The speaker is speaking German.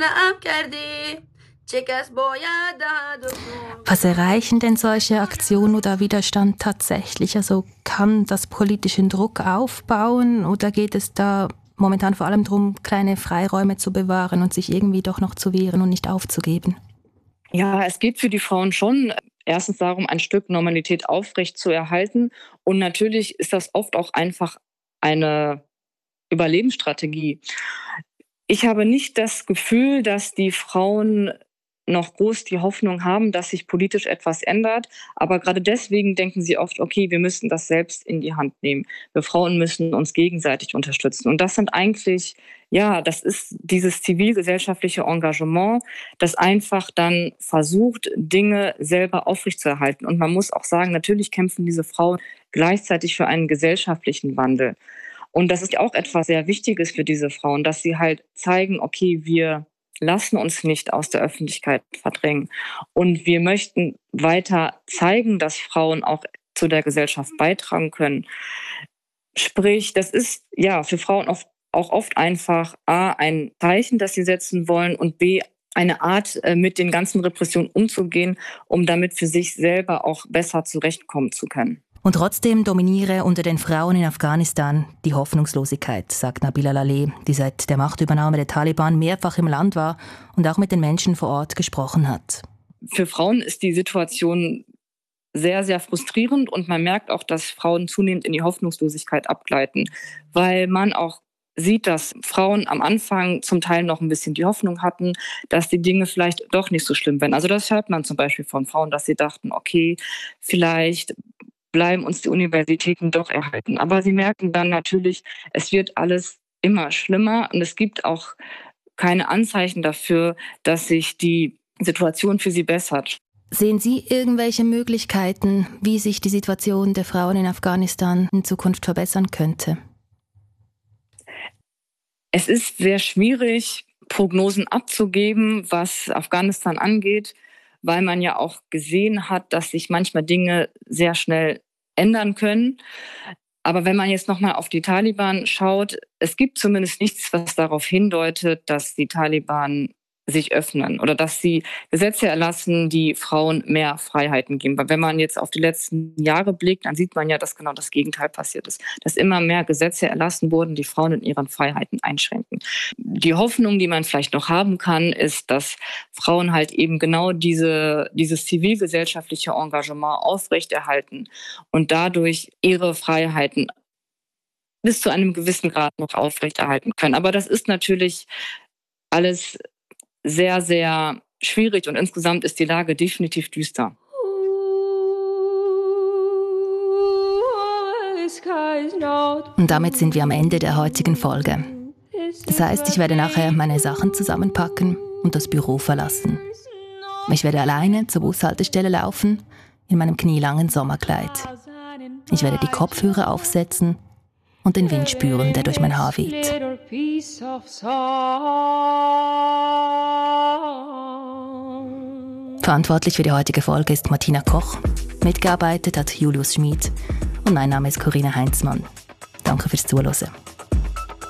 Was erreichen denn solche Aktionen oder Widerstand tatsächlich? Also kann das politischen Druck aufbauen oder geht es da momentan vor allem darum, kleine Freiräume zu bewahren und sich irgendwie doch noch zu wehren und nicht aufzugeben? Ja, es geht für die Frauen schon erstens darum, ein Stück Normalität aufrecht zu erhalten. Und natürlich ist das oft auch einfach eine Überlebensstrategie. Ich habe nicht das Gefühl, dass die Frauen noch groß die Hoffnung haben, dass sich politisch etwas ändert. Aber gerade deswegen denken sie oft, okay, wir müssen das selbst in die Hand nehmen. Wir Frauen müssen uns gegenseitig unterstützen. Und das sind eigentlich, ja, das ist dieses zivilgesellschaftliche Engagement, das einfach dann versucht, Dinge selber aufrechtzuerhalten. Und man muss auch sagen, natürlich kämpfen diese Frauen gleichzeitig für einen gesellschaftlichen Wandel. Und das ist auch etwas sehr Wichtiges für diese Frauen, dass sie halt zeigen, okay, wir lassen uns nicht aus der Öffentlichkeit verdrängen. Und wir möchten weiter zeigen, dass Frauen auch zu der Gesellschaft beitragen können. Sprich, das ist ja für Frauen auch oft einfach A, ein Zeichen, das sie setzen wollen und B, eine Art, mit den ganzen Repressionen umzugehen, um damit für sich selber auch besser zurechtkommen zu können. Und trotzdem dominiere unter den Frauen in Afghanistan die Hoffnungslosigkeit, sagt Nabila Laleh, die seit der Machtübernahme der Taliban mehrfach im Land war und auch mit den Menschen vor Ort gesprochen hat. Für Frauen ist die Situation sehr, sehr frustrierend und man merkt auch, dass Frauen zunehmend in die Hoffnungslosigkeit abgleiten, weil man auch sieht, dass Frauen am Anfang zum Teil noch ein bisschen die Hoffnung hatten, dass die Dinge vielleicht doch nicht so schlimm werden. Also das hört man zum Beispiel von Frauen, dass sie dachten, okay, vielleicht bleiben uns die Universitäten doch erhalten. Aber sie merken dann natürlich, es wird alles immer schlimmer und es gibt auch keine Anzeichen dafür, dass sich die Situation für sie bessert. Sehen Sie irgendwelche Möglichkeiten, wie sich die Situation der Frauen in Afghanistan in Zukunft verbessern könnte? Es ist sehr schwierig, Prognosen abzugeben, was Afghanistan angeht, weil man ja auch gesehen hat, dass sich manchmal Dinge sehr schnell ändern können. Aber wenn man jetzt nochmal auf die Taliban schaut, es gibt zumindest nichts, was darauf hindeutet, dass die Taliban sich öffnen oder dass sie Gesetze erlassen, die Frauen mehr Freiheiten geben. Weil wenn man jetzt auf die letzten Jahre blickt, dann sieht man ja, dass genau das Gegenteil passiert ist. Dass immer mehr Gesetze erlassen wurden, die Frauen in ihren Freiheiten einschränken. Die Hoffnung, die man vielleicht noch haben kann, ist, dass Frauen halt eben genau dieses zivilgesellschaftliche Engagement aufrechterhalten und dadurch ihre Freiheiten bis zu einem gewissen Grad noch aufrechterhalten können. Aber das ist natürlich alles sehr, sehr schwierig und insgesamt ist die Lage definitiv düster. Und damit sind wir am Ende der heutigen Folge. Das heißt, ich werde nachher meine Sachen zusammenpacken und das Büro verlassen. Ich werde alleine zur Bushaltestelle laufen, in meinem knielangen Sommerkleid. Ich werde die Kopfhörer aufsetzen und den Wind spüren, der durch mein Haar weht. Verantwortlich für die heutige Folge ist Martina Koch. Mitgearbeitet hat Julius Schmid. Und mein Name ist Corinna Heinzmann. Danke fürs Zuhören.